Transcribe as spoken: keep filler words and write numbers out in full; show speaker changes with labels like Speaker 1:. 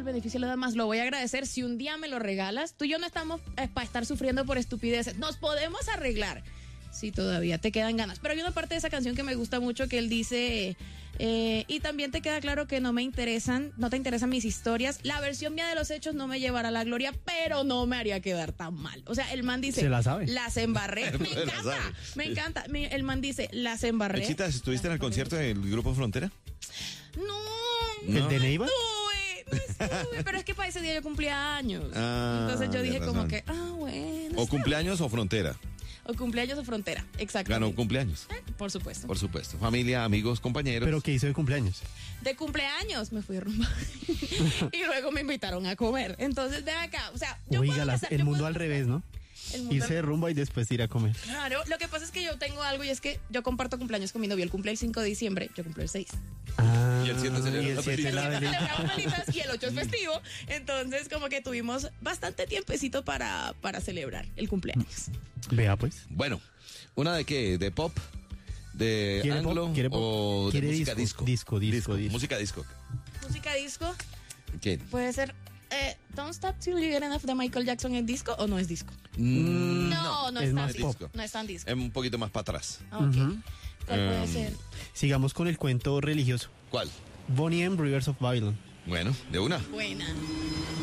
Speaker 1: beneficio de los demás, lo voy a agradecer si un día me lo regalas. Tú y yo no estamos eh, para estar sufriendo por estupideces. Nos podemos arreglar si todavía te quedan ganas. Pero hay una parte de esa canción que me gusta mucho que él dice, eh, y también te queda claro que no me interesan, no te interesan mis historias. La versión mía de los hechos no me llevará a la gloria, pero no me haría quedar tan mal. O sea, el man dice,
Speaker 2: se la sabe.
Speaker 1: Las embarré. Me
Speaker 3: Se la
Speaker 1: encanta,
Speaker 3: sabe.
Speaker 1: me encanta. Mi- El man dice, las embarré.
Speaker 3: Mechitas, ¿estuviste en el concierto del Grupo Frontera?
Speaker 1: No,
Speaker 2: ¿El de Neiva?
Speaker 1: estuve, no estuve, pero es que para ese día yo cumplía años.
Speaker 3: Ah,
Speaker 1: Entonces yo dije
Speaker 3: tienes
Speaker 1: como
Speaker 3: razón.
Speaker 1: que, ah, bueno.
Speaker 3: ¿O
Speaker 1: está
Speaker 3: cumpleaños o Frontera?
Speaker 1: bien. O cumpleaños o frontera, exacto.
Speaker 3: Ganó cumpleaños,
Speaker 1: Por supuesto.
Speaker 3: por supuesto. Familia, amigos, compañeros.
Speaker 2: ¿Pero qué hizo de cumpleaños?
Speaker 1: De cumpleaños me fui a rumba. Y luego me invitaron a comer. Entonces, ven acá, o sea, yo
Speaker 2: Oiga,
Speaker 1: puedo
Speaker 2: las-
Speaker 1: besar-
Speaker 2: el
Speaker 1: yo
Speaker 2: mundo
Speaker 1: puedo-
Speaker 2: al revés, ¿no?
Speaker 1: el mundo
Speaker 2: Irse de
Speaker 1: al-
Speaker 2: rumba y después ir a comer.
Speaker 1: Claro, lo que pasa es que yo tengo algo y es que yo comparto cumpleaños con mi novio. Él cumple el cinco de diciembre, yo cumplo el seis.
Speaker 2: Ah,
Speaker 3: Y el siete celebra
Speaker 2: y el
Speaker 3: la
Speaker 2: siete
Speaker 3: velita.
Speaker 2: la velita.
Speaker 1: Celebramos velitas y el ocho es festivo. Entonces, como que tuvimos bastante tiempecito para, para celebrar el cumpleaños.
Speaker 2: Vea pues.
Speaker 3: Bueno, ¿una de qué? ¿De pop? ¿De
Speaker 2: ¿Quiere pop?
Speaker 3: anglo?
Speaker 2: ¿Quiere pop?
Speaker 3: ¿O de
Speaker 2: ¿Quiere
Speaker 3: música
Speaker 2: disco?
Speaker 3: disco?
Speaker 2: Disco, disco, disco.
Speaker 3: Música disco.
Speaker 1: Música disco
Speaker 3: ¿Qué?
Speaker 1: puede ser eh, Don't Stop Till You Get Enough de Michael Jackson. ¿Es disco o no es disco?
Speaker 3: Mm,
Speaker 1: No, no
Speaker 2: es
Speaker 1: es, tan
Speaker 2: más
Speaker 1: disco.
Speaker 3: pop.
Speaker 1: No es tan disco.
Speaker 3: Es un poquito más para atrás.
Speaker 1: Ok.
Speaker 2: Ujú.
Speaker 1: ¿Cuál puede
Speaker 3: Em,
Speaker 1: ser?
Speaker 2: Sigamos con el cuento religioso.
Speaker 3: ¿Cuál?
Speaker 2: Bonnie M. Rivers of Babylon.
Speaker 3: Bueno, de una.
Speaker 1: Buena.